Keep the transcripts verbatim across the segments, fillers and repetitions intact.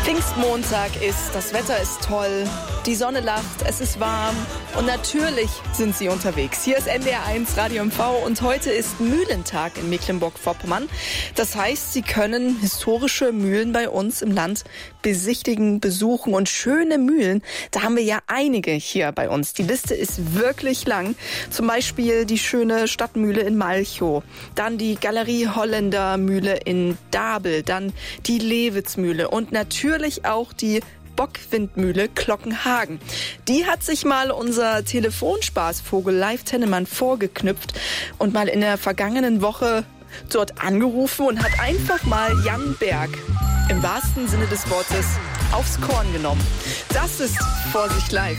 Pfingstmontag ist, das Wetter ist toll, die Sonne lacht, es ist warm und natürlich sind Sie unterwegs. Hier ist N D R eins Radio M V und heute ist Mühlentag in Mecklenburg-Vorpommern. Das heißt, Sie können historische Mühlen bei uns im Land besichtigen, besuchen und schöne Mühlen, da haben wir ja einige hier bei uns. Die Liste ist wirklich lang. Zum Beispiel die schöne Stadtmühle in Malchow, dann die Galerie Holländer Mühle in Dabel, dann die Lewitzmühle und natürlich auch die Bockwindmühle Glockenhagen. Die hat sich mal unser Telefonspaßvogel Leif Tennemann vorgeknüpft und mal in der vergangenen Woche dort angerufen und hat einfach mal Jan Berg im wahrsten Sinne des Wortes aufs Korn genommen. Das ist Vorsicht live.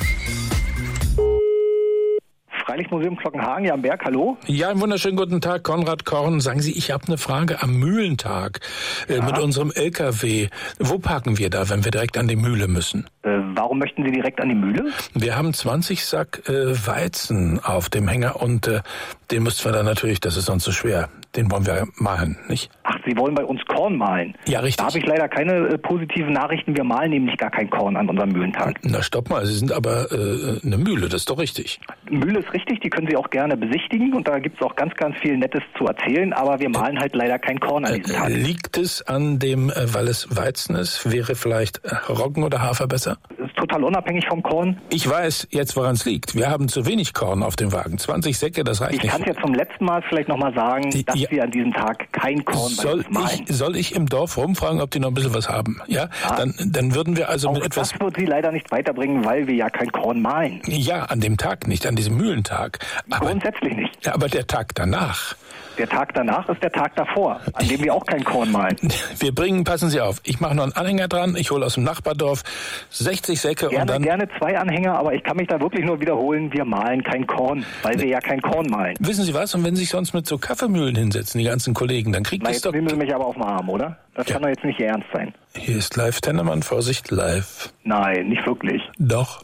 Freilichtmuseum Glockenhagen, Jan Berg, hallo. Ja, einen wunderschönen guten Tag, Konrad Korn. Sagen Sie, ich habe eine Frage am Mühlentag äh, ja. mit unserem L K W. Wo parken wir da, wenn wir direkt an die Mühle müssen? Äh, warum möchten Sie direkt an die Mühle? Wir haben zwanzig Sack äh, Weizen auf dem Hänger und äh, den müssten wir dann natürlich, das ist sonst so schwer, den wollen wir mahlen, nicht? Ach, Sie wollen bei uns Korn mahlen? Ja, richtig. Da habe ich leider keine äh, positiven Nachrichten. Wir mahlen nämlich gar kein Korn an unserem Mühlentag. Na, stopp mal, Sie sind aber äh, eine Mühle, das ist doch richtig. Mühle ist richtig, die können Sie auch gerne besichtigen und da gibt es auch ganz, ganz viel Nettes zu erzählen, aber wir mahlen halt leider kein Korn an diesem Tag. Liegt es an dem, äh, weil es Weizen ist, wäre vielleicht Roggen oder Hafer besser? Das ist total unabhängig vom Korn. Ich weiß jetzt, woran es liegt. Wir haben zu wenig Korn auf dem Wagen. zwanzig Säcke, das reicht ich nicht. Ich kann es ja zum letzten Mal vielleicht nochmal sagen, die, dass ja, wir an diesem Tag kein Korn bei soll uns mahlen. Ich, soll ich im Dorf rumfragen, ob die noch ein bisschen was haben? Ja, ja. Dann, dann würden wir also auch mit etwas... Das wird Sie leider nicht weiterbringen, weil wir ja kein Korn mahlen. Ja, an dem Tag nicht, an diesem Mühlentag. Aber, Grundsätzlich nicht. Ja, aber der Tag danach... Der Tag danach ist der Tag davor, an dem wir auch kein Korn mahlen. Wir bringen, passen Sie auf, ich mache noch einen Anhänger dran, ich hole aus dem Nachbardorf sechzig Säcke gerne, und dann... Gerne zwei Anhänger, aber ich kann mich da wirklich nur wiederholen, wir mahlen kein Korn, weil wir ja kein Korn mahlen. Wissen Sie was, und wenn Sie sich sonst mit so Kaffeemühlen hinsetzen, die ganzen Kollegen, dann kriegt Na, das jetzt doch... nehmen Sie mich aber auf den Arm, oder? Das ja. kann doch jetzt nicht Ihr Ernst sein. Hier ist Leif Tennemann, Vorsicht live. Nein, nicht wirklich. Doch.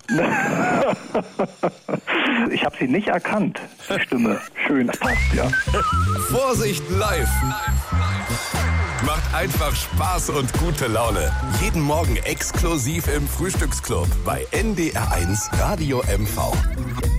Ich habe Sie nicht erkannt, die Stimme. Schön, das passt, ja. Vorsicht live. Macht einfach Spaß und gute Laune. Jeden Morgen exklusiv im Frühstücksclub bei N D R eins Radio M V.